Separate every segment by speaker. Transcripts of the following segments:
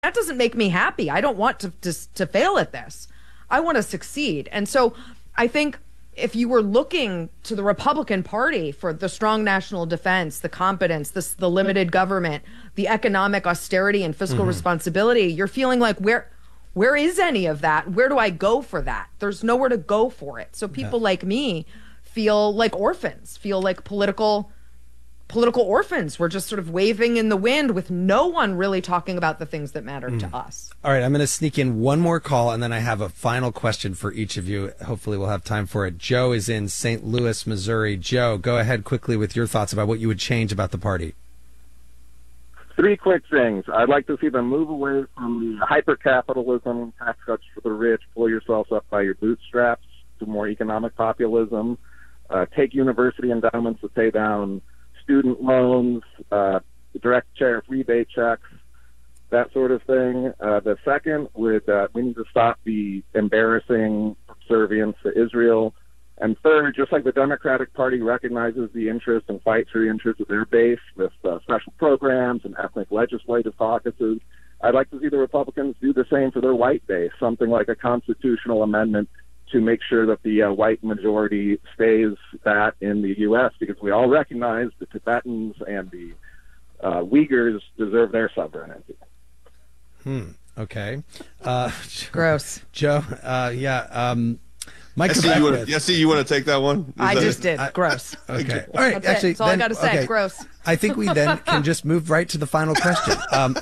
Speaker 1: that doesn't make me happy. I don't want to fail at this. I want to succeed. And so I think if you were looking to the Republican Party for the strong national defense, the competence, the limited government, the economic austerity and fiscal responsibility, you're feeling like, where is any of that? Where do I go for that? There's nowhere to go for it. So people like me feel like orphans, feel like political orphans. We're just sort of waving in the wind with no one really talking about the things that matter to us.
Speaker 2: All right, I'm going to sneak in one more call, and then I have a final question for each of you. Hopefully we'll have time for it. Joe is in St. Louis, Missouri. Joe, go ahead quickly with your thoughts about what you would change about the party.
Speaker 3: 3 quick things. I'd like to see them move away from the hyper-capitalism, tax cuts for the rich, pull yourselves up by your bootstraps, to more economic populism, take university endowments to pay down student loans, direct tariff rebate checks, that sort of thing. The second would, we need to stop the embarrassing subservience to Israel. And third, just like the Democratic Party recognizes the interest and fights for the interests of their base with special programs and ethnic legislative caucuses, I'd like to see the Republicans do the same for their white base, something like a constitutional amendment to make sure that the white majority stays that in the U.S., because we all recognize the Tibetans and the Uyghurs deserve their sovereignty.
Speaker 2: Okay.
Speaker 1: Gross.
Speaker 2: Joe, Mike,
Speaker 4: I see you want to take that one?
Speaker 1: I just did. Gross.
Speaker 2: Okay. All right.
Speaker 1: That's all I got to say. Okay. Gross.
Speaker 2: I think we then can just move right to the final question.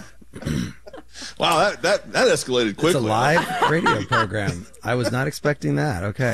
Speaker 4: Wow, that escalated quickly.
Speaker 2: It's a live radio program. I was not expecting that. Okay.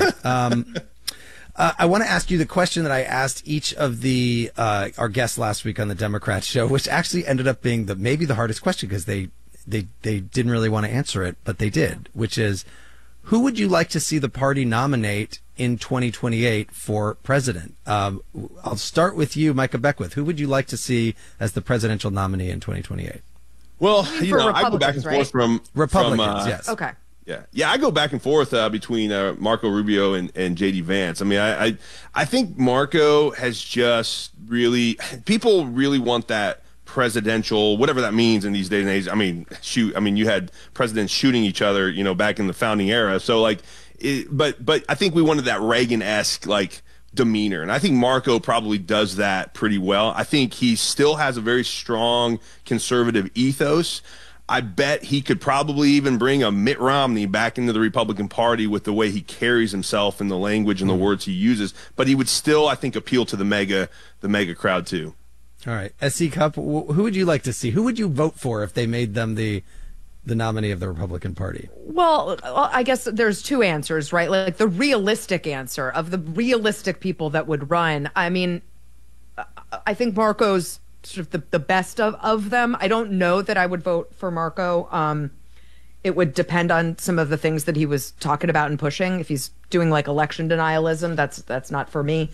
Speaker 2: I want to ask you the question that I asked each of the our guests last week on the Democrats show, which actually ended up being maybe the hardest question because they didn't really want to answer it, but they did, which is, who would you like to see the party nominate in 2028 for president? I'll start with you, Micah Beckwith. Who would you like to see as the presidential nominee in 2028?
Speaker 4: Well, I go back and forth from
Speaker 2: Republicans, yes.
Speaker 1: Okay.
Speaker 4: Yeah, I go back and forth between Marco Rubio and J.D. Vance. I mean, I think Marco has just people really want that presidential, whatever that means in these days and age. I mean, you had presidents shooting each other, back in the founding era. So but I think we wanted that Reagan-esque demeanor, and I think Marco probably does that pretty well. I think he still has a very strong conservative ethos. I bet he could probably even bring a Mitt Romney back into the Republican Party with the way he carries himself and the language and the words he uses. But he would still, I think, appeal to the mega crowd too.
Speaker 2: All right, SC Cup, who would you like to see? Who would you vote for if they made them the nominee of the Republican Party?
Speaker 1: Well, I guess there's two answers, right? Like the realistic answer of the realistic people that would run. I mean, I think Marco's sort of the best of them. I don't know that I would vote for Marco. It would depend on some of the things that he was talking about and pushing. If he's doing election denialism, that's not for me.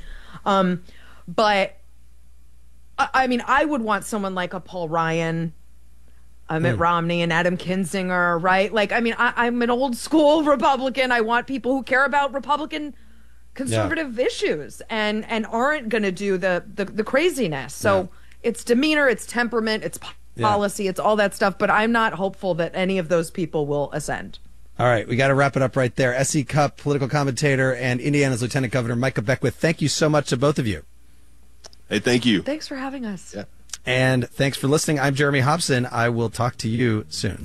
Speaker 1: But I mean, I would want someone like a Paul Ryan, Mitt Romney, and Adam Kinzinger, right? I'm an old school Republican. I want people who care about Republican conservative issues and aren't going to do the craziness. So it's demeanor, it's temperament, it's policy, it's all that stuff. But I'm not hopeful that any of those people will ascend.
Speaker 2: All right, we got to wrap it up right there. SC Cup, political commentator, and Indiana's Lieutenant Governor Micah Beckwith, thank you so much to both of you.
Speaker 4: Hey, thank you.
Speaker 1: Thanks for having us.
Speaker 4: Yeah.
Speaker 2: And thanks for listening. I'm Jeremy Hobson. I will talk to you soon.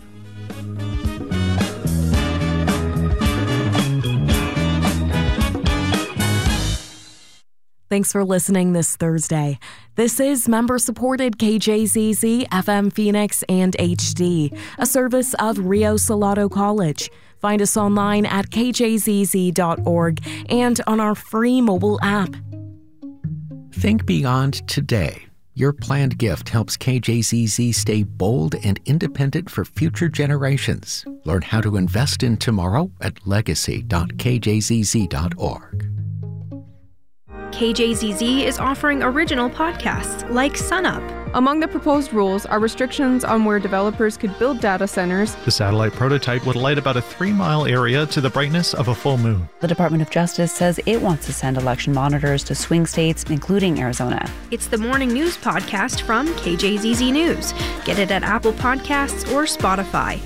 Speaker 5: Thanks for listening this Thursday. This is member-supported KJZZ, FM Phoenix, and HD, a service of Rio Salado College. Find us online at kjzz.org and on our free mobile app.
Speaker 6: Think beyond today. Your planned gift helps KJZZ stay bold and independent for future generations. Learn how to invest in tomorrow at legacy.kjzz.org.
Speaker 7: KJZZ is offering original podcasts like Sunup, Among the proposed rules are restrictions on where developers could build data centers.
Speaker 8: The satellite prototype would light about a 3-mile area to the brightness of a full moon.
Speaker 9: The Department of Justice says it wants to send election monitors to swing states, including Arizona.
Speaker 10: It's the Morning News Podcast from KJZZ News. Get it at Apple Podcasts or Spotify.